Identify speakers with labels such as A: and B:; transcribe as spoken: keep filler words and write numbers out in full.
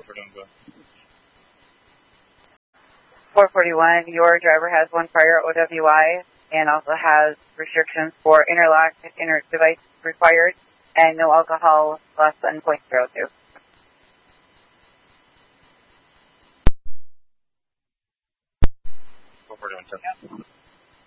A: four forty-one, your driver has one prior O W I and also has restrictions for interlock inner device required and no alcohol less than zero point zero two.
B: four forty-one.